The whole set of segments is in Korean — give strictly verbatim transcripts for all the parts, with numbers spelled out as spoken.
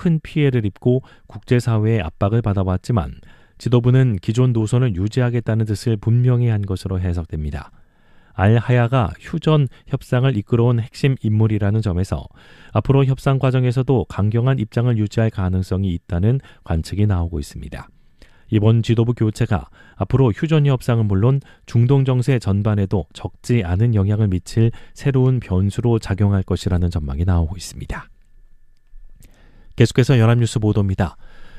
큰 피해를 입고 국제사회의 압박을 받아왔지만 지도부는 기존 노선을 유지하겠다는 뜻을 분명히 한 것으로 해석됩니다. 알-하야가 휴전 협상을 이끌어온 핵심 인물이라는 점에서 앞으로 협상 과정에서도 강경한 입장을 유지할 가능성이 있다는 관측이 나오고 있습니다. 이번 지도부 교체가 앞으로 휴전 협상은 물론 중동 정세 전반에도 적지 않은 영향을 미칠 새로운 변수로 작용할 것이라는 전망이 나오고 있습니다. 계속해서 연합뉴스 보도입니다.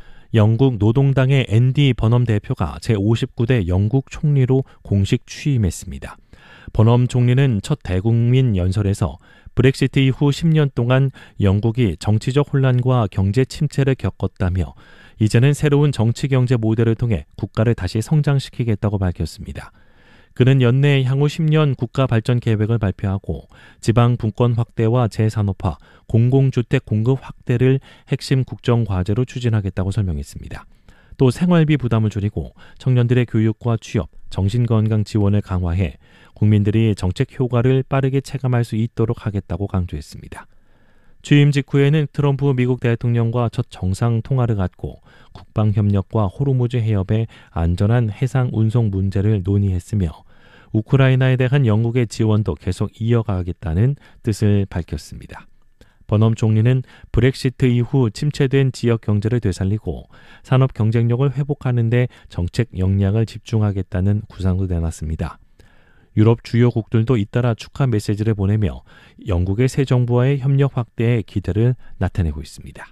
영국 노동당의 앤디 버넘 대표가 제오십구 대 영국 총리로 공식 취임했습니다. 버넘 총리는 첫 대국민 연설에서 브렉시트 이후 십 년 동안 영국이 정치적 혼란과 경제 침체를 겪었다며 이제는 새로운 정치 경제 모델을 통해 국가를 다시 성장시키겠다고 밝혔습니다. 그는 연내 향후 십 년 국가 발전 계획을 발표하고 지방 분권 확대와 재산업화, 공공주택 공급 확대를 핵심 국정 과제로 추진하겠다고 설명했습니다. 또 생활비 부담을 줄이고 청년들의 교육과 취업, 정신건강 지원을 강화해 국민들이 정책 효과를 빠르게 체감할 수 있도록 하겠다고 강조했습니다. 취임 직후에는 트럼프 미국 대통령과 첫 정상 통화를 갖고 국방협력과 호르무즈 해협의 안전한 해상 운송 문제를 논의했으며 우크라이나에 대한 영국의 지원도 계속 이어가겠다는 뜻을 밝혔습니다. 버넘 총리는 브렉시트 이후 침체된 지역 경제를 되살리고 산업 경쟁력을 회복하는 데 정책 역량을 집중하겠다는 구상도 내놨습니다. 유럽 주요국들도 잇따라 축하 메시지를 보내며 영국의 새 정부와의 협력 확대에 기대를 나타내고 있습니다.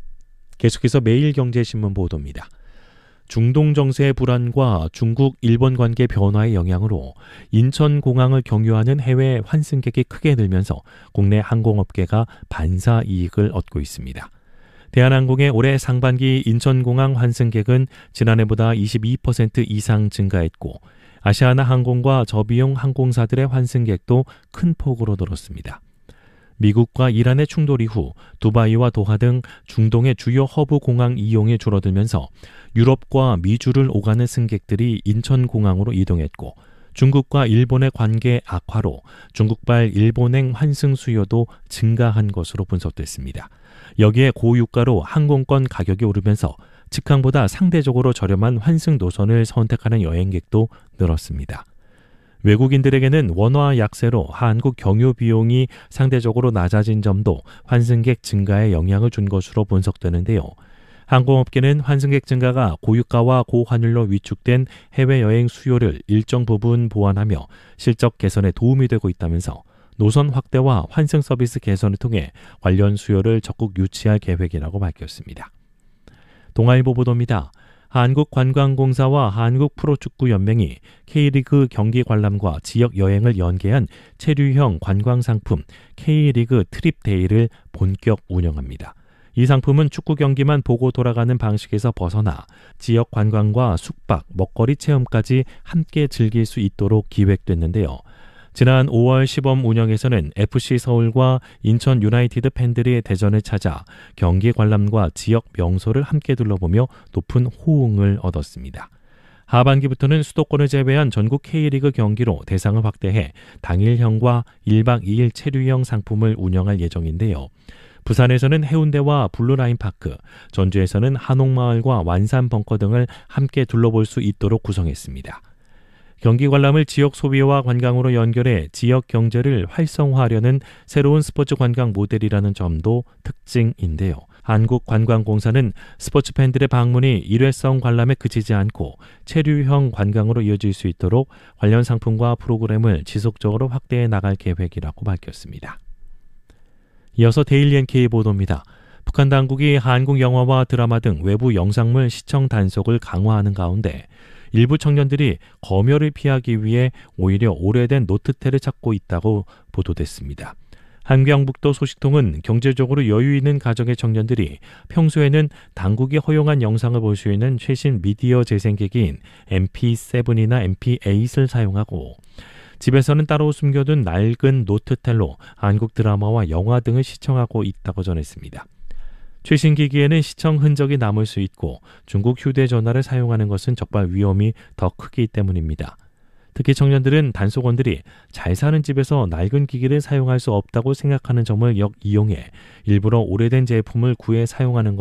계속해서 매일경제신문 보도입니다. 중동 정세의 불안과 중국, 일본 관계 변화의 영향으로 인천공항을 경유하는 해외 환승객이 크게 늘면서 국내 항공업계가 반사 이익을 얻고 있습니다. 대한항공의 올해 상반기 인천공항 환승객은 지난해보다 이십이 퍼센트 이상 증가했고 아시아나항공과 저비용 항공사들의 환승객도 큰 폭으로 늘었습니다. 미국과 이란의 충돌 이후 두바이와 도하 등 중동의 주요 허브 공항 이용이 줄어들면서 유럽과 미주를 오가는 승객들이 인천공항으로 이동했고 중국과 일본의 관계 악화로 중국발 일본행 환승 수요도 증가한 것으로 분석됐습니다. 여기에 고유가로 항공권 가격이 오르면서 직항보다 상대적으로 저렴한 환승 노선을 선택하는 여행객도 늘었습니다. 외국인들에게는 원화 약세로 한국 경유 비용이 상대적으로 낮아진 점도 환승객 증가에 영향을 준 것으로 분석되는데요. 항공업계는 환승객 증가가 고유가와 고환율로 위축된 해외여행 수요를 일정 부분 보완하며 실적 개선에 도움이 되고 있다면서 노선 확대와 환승 서비스 개선을 통해 관련 수요를 적극 유치할 계획이라고 밝혔습니다. 동아일보 보도입니다. 한국관광공사와 한국프로축구연맹이 K리그 경기 관람과 지역 여행을 연계한 체류형 관광상품 K리그 트립데이를 본격 운영합니다. 이 상품은 축구 경기만 보고 돌아가는 방식에서 벗어나 지역 관광과 숙박, 먹거리 체험까지 함께 즐길 수 있도록 기획됐는데요. 지난 오월 시범 운영에서는 에프씨 서울과 인천 유나이티드 팬들이 대전을 찾아 경기 관람과 지역 명소를 함께 둘러보며 높은 호응을 얻었습니다. 하반기부터는 수도권을 제외한 전국 K리그 경기로 대상을 확대해 당일형과 일 박 이 일 체류형 상품을 운영할 예정인데요. 부산에서는 해운대와 블루라인파크, 전주에서는 한옥마을과 완산벙커 등을 함께 둘러볼 수 있도록 구성했습니다. 경기 관람을 지역 소비와 관광으로 연결해 지역 경제를 활성화하려는 새로운 스포츠 관광 모델이라는 점도 특징인데요. 한국관광공사는 스포츠 팬들의 방문이 일회성 관람에 그치지 않고 체류형 관광으로 이어질 수 있도록 관련 상품과 프로그램을 지속적으로 확대해 나갈 계획이라고 밝혔습니다. 이어서 데일리 엔케이 보도입니다. 북한 당국이 한국 영화와 드라마 등 외부 영상물 시청 단속을 강화하는 가운데 일부 청년들이 검열을 피하기 위해 오히려 오래된 노트텔을 찾고 있다고 보도됐습니다. 한경북도 소식통은 경제적으로 여유 있는 가정의 청년들이 평소에는 당국이 허용한 영상을 볼 수 있는 최신 미디어 재생기기인 엠피 세븐이나 엠피 에잇을 사용하고 집에서는 따로 숨겨둔 낡은 노트텔로 한국 드라마와 영화 등을 시청하고 있다고 전했습니다. 최신 기기에는 시청 흔적이 남을 수 있고 중국 휴대전화를 사용하는 것은 적발 위험이 더 크기 때문입니다. 특히 청년들은 단속원들이 잘 사는 집에서 낡은 기기를 사용할 수 없다고 생각하는 점을 역이용해 일부러 오래된 제품을 구해 사용하는 것